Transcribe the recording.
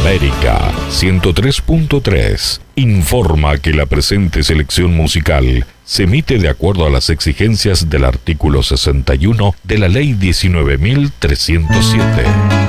América 103.3 informa que la presente selección musical se emite de acuerdo a las exigencias del artículo 61 de la Ley 19.307.